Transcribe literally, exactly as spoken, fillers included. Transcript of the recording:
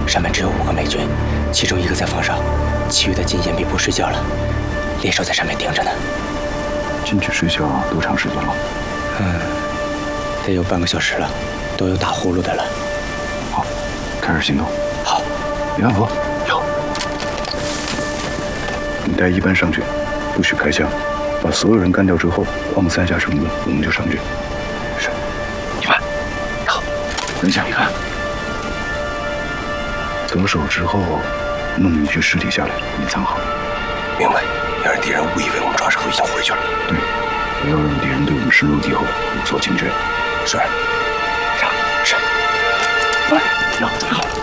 上面只有五个美军，其中一个在房上，其余的进掩蔽部睡觉了，猎手在上面盯着呢。 进去睡觉多长时间了？ 嗯，得有半个小时了，都有打呼噜的了。 好，开始行动。 好， 李安福， 有。 你带一班上去，不许开枪，把所有人干掉之后，矿三下成功，我们就上去。 是，一班。好， 等一下，你看。 左手之后，弄一具尸体下来，隐藏好。 明白。要让敌人误以为我们抓着都已经回去了。 对，不要让敌人对我们深入敌后有所警觉。 是。 上是。 来，要准备好。